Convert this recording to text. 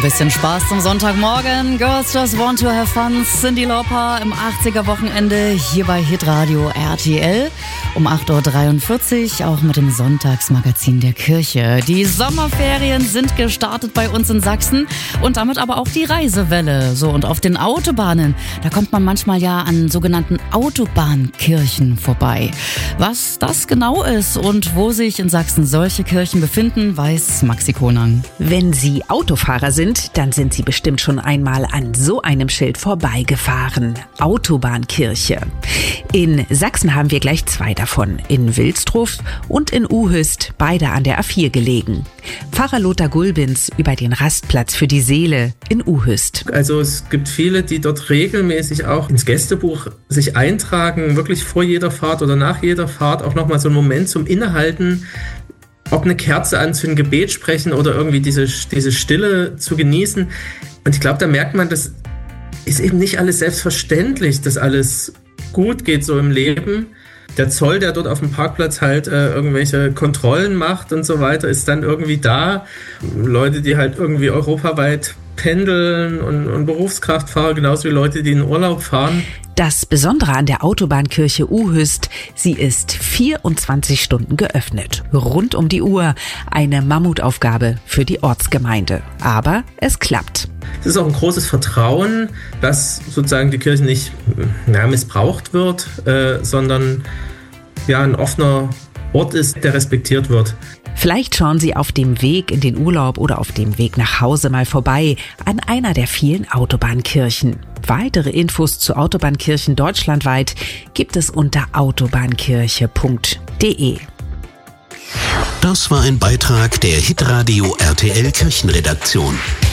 Ein bisschen Spaß zum Sonntagmorgen. Girls Just Want to Have Fun. Cyndi Lauper im 80er-Wochenende hier bei Hitradio RTL. Um 8.43 Uhr, auch mit dem Sonntagsmagazin der Kirche. Die Sommerferien sind gestartet bei uns in Sachsen und damit aber auch die Reisewelle. So, und auf den Autobahnen, da kommt man manchmal ja an sogenannten Autobahnkirchen vorbei. Was das genau ist und wo sich in Sachsen solche Kirchen befinden, weiß Maxi Konang. Wenn Sie Autofahrer sind, dann sind Sie bestimmt schon einmal an so einem Schild vorbeigefahren. Autobahnkirche. In Sachsen haben wir gleich zwei davon. In Wilsdruff und in Uhüst, beide an der A4 gelegen. Pfarrer Lothar Gulbins über den Rastplatz für die Seele in Uhüst. Also es gibt viele, die dort regelmäßig auch ins Gästebuch sich eintragen, wirklich vor jeder Fahrt oder nach jeder Fahrt auch nochmal so einen Moment zum Innehalten, ob eine Kerze anzünden, Gebet sprechen oder irgendwie diese Stille zu genießen. Und ich glaube, da merkt man, das ist eben nicht alles selbstverständlich, dass alles gut geht so im Leben. Der Zoll, der dort auf dem Parkplatz halt irgendwelche Kontrollen macht und so weiter, ist dann irgendwie da. Leute, die halt irgendwie europaweit pendeln und Berufskraftfahrer, genauso wie Leute, die in Urlaub fahren. Das Besondere an der Autobahnkirche Uhüst, sie ist 24 Stunden geöffnet. Rund um die Uhr. Eine Mammutaufgabe für die Ortsgemeinde. Aber es klappt. Es ist auch ein großes Vertrauen, dass sozusagen die Kirche nicht missbraucht wird, sondern ein offener Ort ist, der respektiert wird. Vielleicht schauen Sie auf dem Weg in den Urlaub oder auf dem Weg nach Hause mal vorbei an einer der vielen Autobahnkirchen. Weitere Infos zu Autobahnkirchen deutschlandweit gibt es unter autobahnkirche.de. Das war ein Beitrag der Hitradio RTL Kirchenredaktion.